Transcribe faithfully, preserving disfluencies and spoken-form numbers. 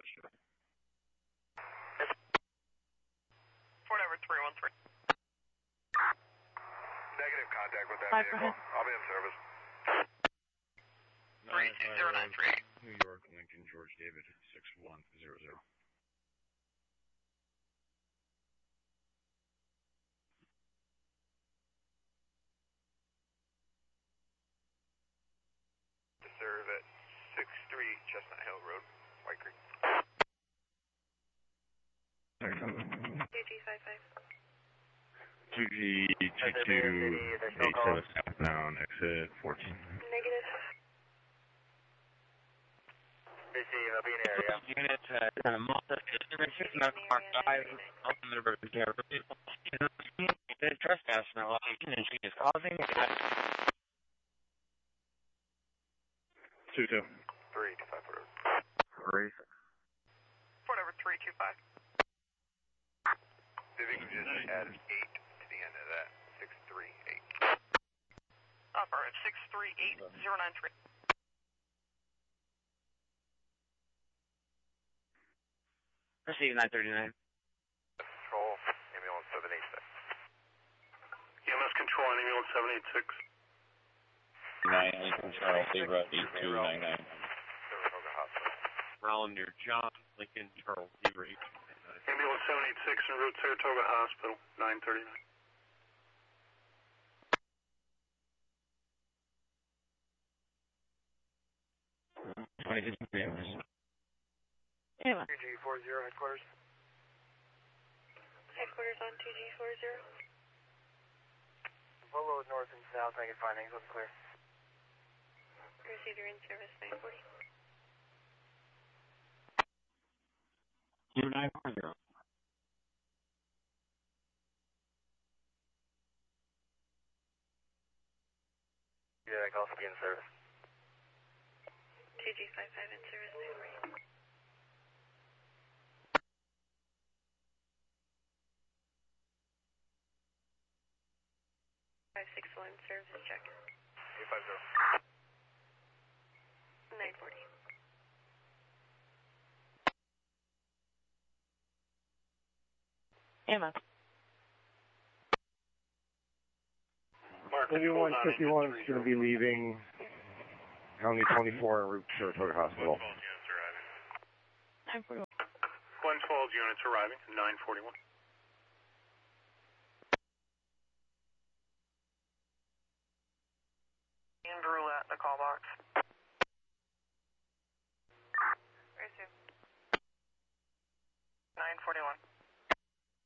dispatch. Fort Everett three one three. Negative contact with that Five, vehicle. I'll be in service. three two zero nine three. New York, Lincoln, George David, six one zero zero. To serve at six three Chestnut Hill Road, White Creek. two G five five. two G two two eight seven southbound, exit fourteen. Negative. Busy, I'll be in the area. Unit, uh, kind of Malta, six Medical Park Drive, Alton River, Care. The trespass in that location and she is causing two two. three two five Road. Three. Fort Everett three two five. If you can just add an eight to the end of that. six three eight. Upper at six three eight zero nine three. Receive nine thirty-nine. Control, ambulance seven eight six. E M S control on ambulance seven eight six. nine Lincoln Charles, Zebra eight two nine nine. Saratoga Hospital. Round near John, Lincoln, Charles, Zebra eight two nine nine. Ambulance seven eight six en route Saratoga Hospital, nine thirty-nine. twenty-six ambulance. Ava. two G four zero headquarters. Headquarters on two G four zero. Follow north and south, I can find things. What's clear? Receive your in service nine forty. Zero nine four zero. Yeah, I can also be in service. two G five five in service nine forty. five six one service check. eight five zero. nine forty. Emma. Anyone fifty-one is going to be leaving County twenty-four en route to Saratoga Hospital. nine forty-one. Glen Falls units arriving, nine forty-one. Andrew at the call box. Receive. nine forty-one.